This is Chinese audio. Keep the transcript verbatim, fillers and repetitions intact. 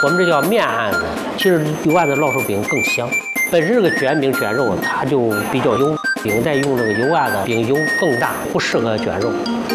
我们这叫面案子，其实油案子烙出饼更香。本身这个卷饼卷肉它就比较油，饼再用这个油案子，饼油更大，不适合卷肉。